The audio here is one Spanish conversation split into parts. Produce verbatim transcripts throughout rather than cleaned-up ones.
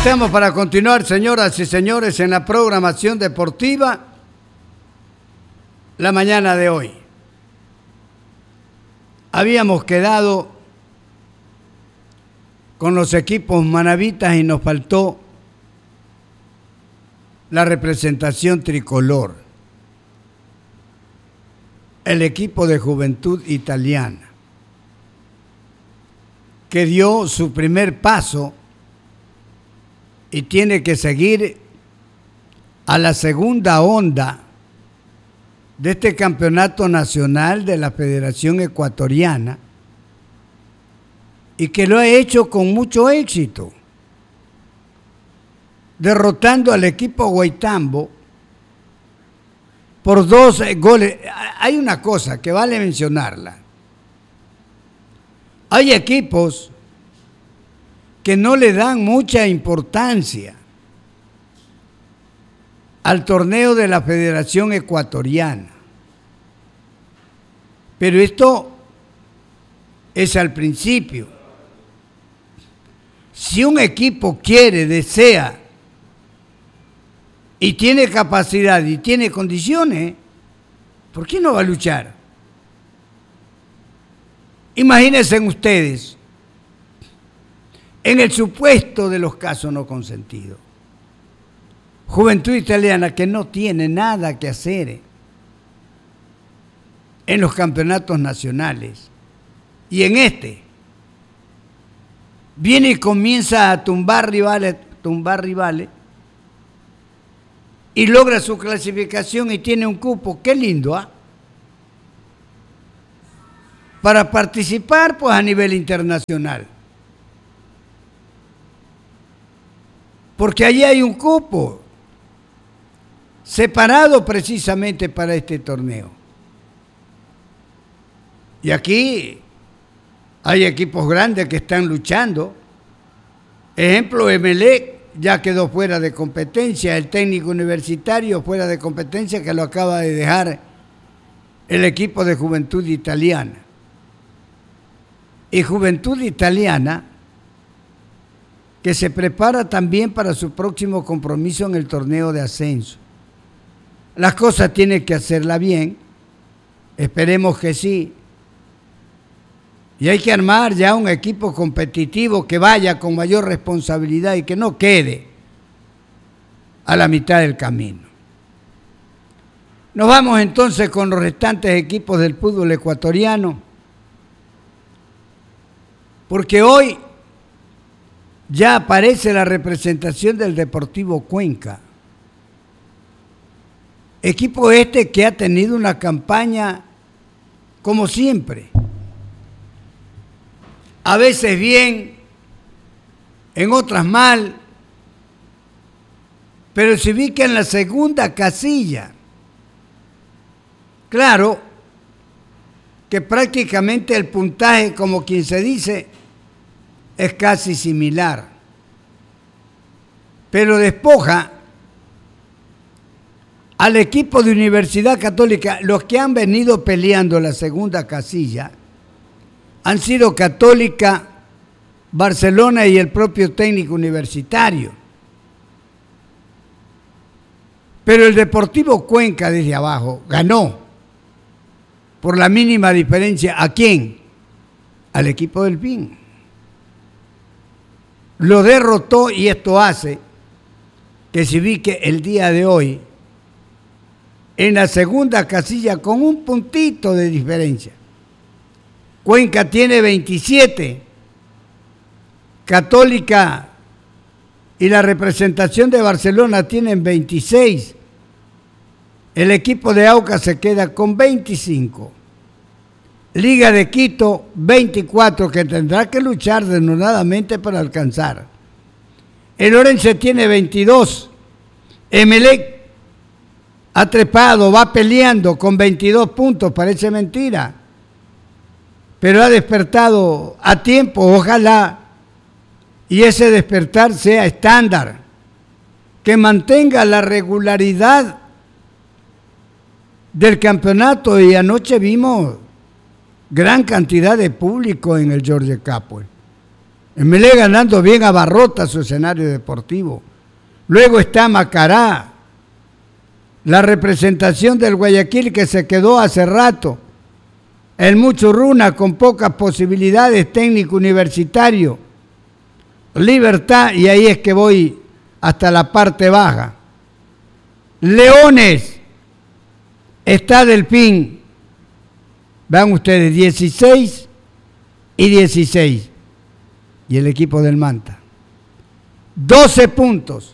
estamos para continuar, señoras y señores, en la programación deportiva la mañana de hoy. Habíamos quedado con los equipos manavitas y nos faltó la representación tricolor, el equipo de Juventud Italiana, que dio su primer paso y tiene que seguir a la segunda onda de este campeonato nacional de la Federación Ecuatoriana, y que lo ha hecho con mucho éxito, derrotando al equipo Guaitambo por dos goles. Hay una cosa que vale mencionarla. Hay equipos que no le dan mucha importancia al torneo de la Federación Ecuatoriana. Pero esto es al principio. Si un equipo quiere, desea y tiene capacidad y tiene condiciones, ¿por qué no va a luchar? Imagínense ustedes, en el supuesto de los casos no consentidos, Juventud Italiana, que no tiene nada que hacer en los campeonatos nacionales, y en este viene y comienza a tumbar rivales, tumbar rivales, y logra su clasificación y tiene un cupo. Qué lindo, ¿ah? Para participar, pues, a nivel internacional. Porque allí hay un cupo separado precisamente para este torneo. Y aquí hay equipos grandes que están luchando. Ejemplo, Emelec ya quedó fuera de competencia, el Técnico Universitario fuera de competencia, que lo acaba de dejar el equipo de Juventud Italiana. Y Juventud Italiana, que se prepara también para su próximo compromiso en el torneo de ascenso. Las cosas tienen que hacerla bien, esperemos que sí. Y hay que armar ya un equipo competitivo que vaya con mayor responsabilidad y que no quede a la mitad del camino. Nos vamos entonces con los restantes equipos del fútbol ecuatoriano, porque hoy ya aparece la representación del Deportivo Cuenca. Equipo este que ha tenido una campaña como siempre. A veces bien, en otras mal, pero se ubica en la segunda casilla. Claro que prácticamente el puntaje, como quien se dice, es casi similar, pero despoja al equipo de Universidad Católica. Los que han venido peleando la segunda casilla han sido Católica, Barcelona y el propio Técnico Universitario. Pero el Deportivo Cuenca desde abajo ganó por la mínima diferencia. ¿A quién? Al equipo del P I N. Lo derrotó y esto hace que se ubique el día de hoy en la segunda casilla con un puntito de diferencia. Cuenca tiene veintisiete, Católica y la representación de Barcelona tienen veintiséis, el equipo de Aucas se queda con veinticinco, Liga de Quito veinticuatro, que tendrá que luchar denodadamente para alcanzar. El Orense tiene veintidós, Emelec ha trepado, va peleando con veintidós puntos, parece mentira, pero ha despertado a tiempo, ojalá, y ese despertar sea estándar, que mantenga la regularidad del campeonato. Y anoche vimos gran cantidad de público en el Jorge Capwell. Emelec ganando bien abarrota su escenario deportivo. Luego está Macará, la representación del Guayaquil que se quedó hace rato. El Muchurruna con pocas posibilidades, técnico universitario. Libertad, y ahí es que voy hasta la parte baja. Leones, está Delfín. Vean ustedes, dieciséis y dieciséis. Y el equipo del Manta. doce puntos.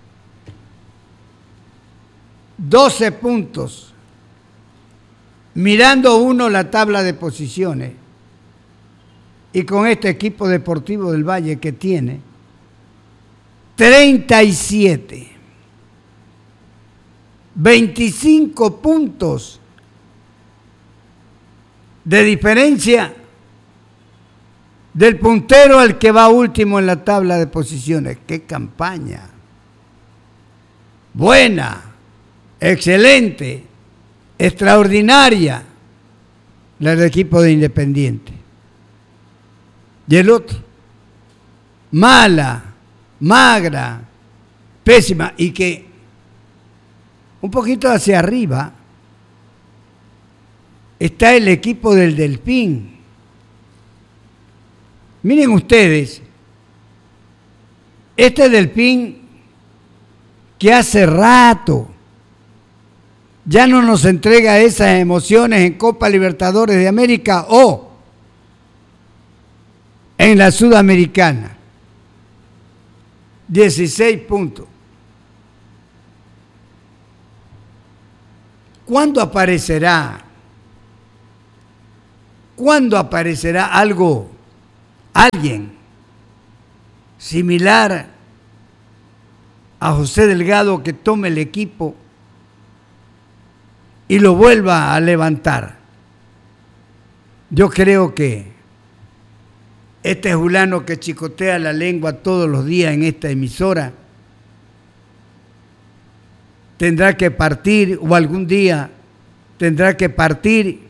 doce puntos. Mirando uno la tabla de posiciones. Y con este equipo deportivo del Valle que tiene treinta y siete. veinticinco puntos de diferencia del puntero al que va último en la tabla de posiciones. ¡Qué campaña! Buena, excelente, extraordinaria la del equipo de Independiente. Y el otro, mala, magra, pésima, y que un poquito hacia arriba está el equipo del Delfín. Miren ustedes, este Delfín que hace rato ya no nos entrega esas emociones en Copa Libertadores de América o en la Sudamericana. dieciséis puntos. ¿Cuándo aparecerá? ¿Cuándo aparecerá algo, alguien similar a José Delgado que tome el equipo y lo vuelva a levantar? Yo creo que este Julano que chicotea la lengua todos los días en esta emisora tendrá que partir, o algún día tendrá que partir,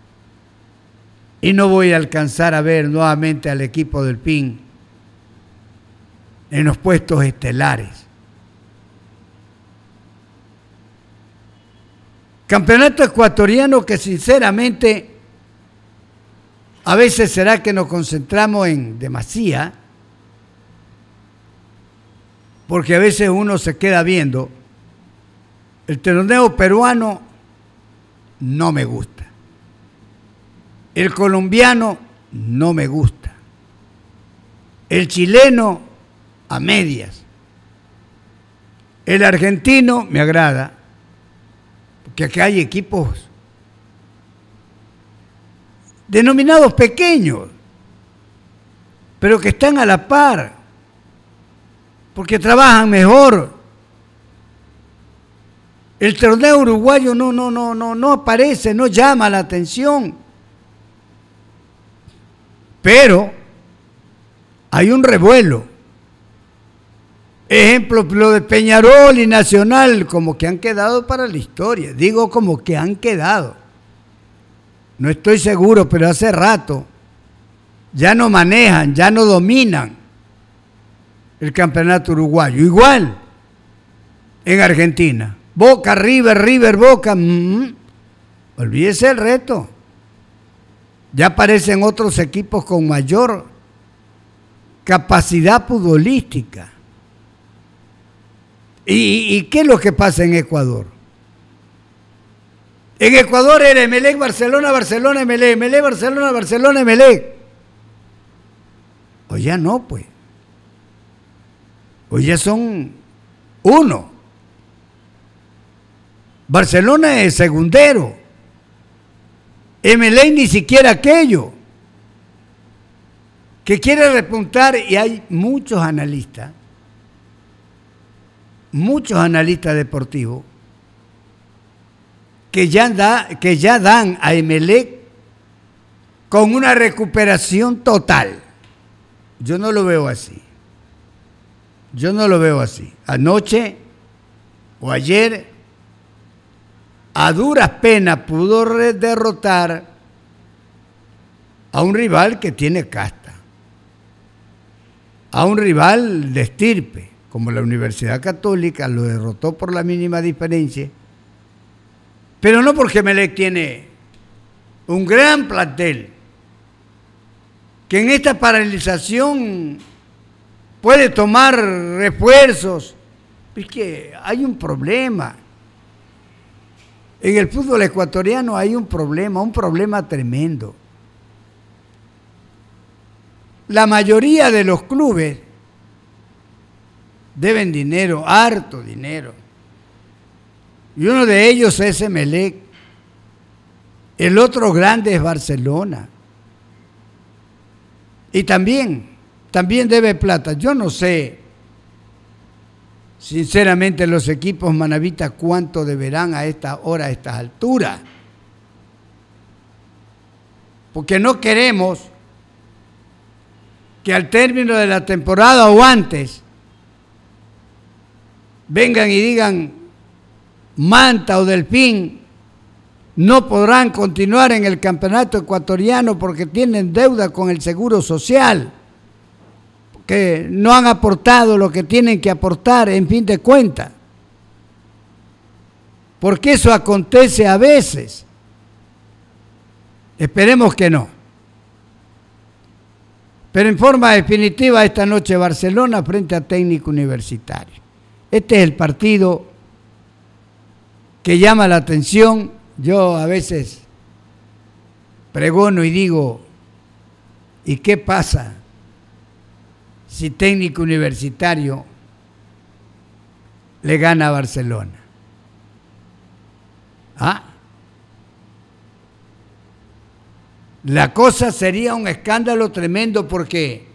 y no voy a alcanzar a ver nuevamente al equipo del P I N en los puestos estelares. Campeonato ecuatoriano que sinceramente a veces será que nos concentramos en demasía, porque a veces uno se queda viendo. El torneo peruano no me gusta. El colombiano no me gusta. El chileno a medias. El argentino me agrada, porque acá hay equipos denominados pequeños, pero que están a la par, porque trabajan mejor. El torneo uruguayo no, no, no, no, no aparece, no llama la atención. Pero hay un revuelo. Ejemplo, lo de Peñarol y Nacional, como que han quedado para la historia. Digo como que han quedado. No estoy seguro, pero hace rato ya no manejan, ya no dominan el campeonato uruguayo. Igual en Argentina. Boca, River, River, Boca. Mm, olvídese el reto. Ya aparecen otros equipos con mayor capacidad futbolística. ¿Y, y qué es lo que pasa en Ecuador? En Ecuador era Emelec, Barcelona, Barcelona, Emelec, Emelec, Barcelona, Barcelona, Emelec. Hoy ya no, pues. Hoy ya son uno. Barcelona es segundero. Emelec ni siquiera aquello. Que quiere repuntar, y hay muchos analistas, muchos analistas deportivos, que ya, da, que ya dan a Emelec con una recuperación total. Yo no lo veo así. Yo no lo veo así. Anoche o ayer, a duras penas pudo derrotar a un rival que tiene casta. a un rival de estirpe, como la Universidad Católica, lo derrotó por la mínima diferencia, pero no porque Emelec tiene un gran plantel, que en esta paralización puede tomar refuerzos. Es que hay un problema. En el fútbol ecuatoriano hay un problema, un problema tremendo. La mayoría de los clubes deben dinero, harto dinero. Y uno de ellos es Emelec. El otro grande es Barcelona. Y también, también debe plata. Yo no sé, sinceramente, los equipos manavitas cuánto deberán a esta hora, a estas alturas. Porque no queremos que al término de la temporada o antes vengan y digan Manta o Delfín no podrán continuar en el campeonato ecuatoriano porque tienen deuda con el Seguro Social, que no han aportado lo que tienen que aportar en fin de cuentas. Porque eso acontece a veces. Esperemos que no. Pero en forma definitiva, esta noche Barcelona frente a Técnico Universitario. Este es el partido que llama la atención. Yo a veces pregono y digo, ¿y qué pasa si Técnico Universitario le gana a Barcelona? ¿Ah? La cosa sería un escándalo tremendo porque